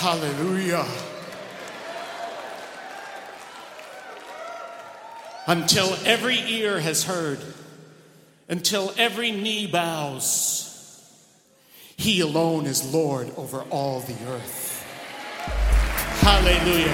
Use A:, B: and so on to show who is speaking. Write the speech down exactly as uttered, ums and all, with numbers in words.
A: Hallelujah. Until every ear has heard, until every knee bows, he alone is Lord over all the earth. Hallelujah.